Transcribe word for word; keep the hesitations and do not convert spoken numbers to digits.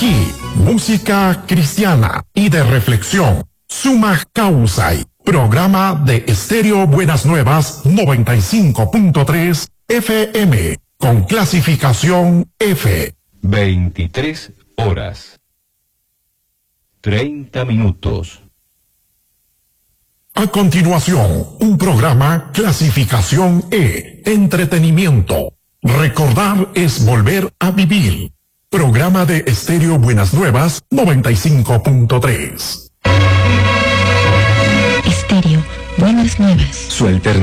aquí, música cristiana y de reflexión. Suma Causa, programa de Estéreo Buenas Nuevas noventa y cinco punto tres F M, con clasificación F. veintitrés horas. treinta minutos. A continuación, un programa clasificación E, entretenimiento. Recordar es volver a vivir. Programa de Estéreo Buenas Nuevas noventa y cinco punto tres. Estéreo Buenas Nuevas. Su alternativa.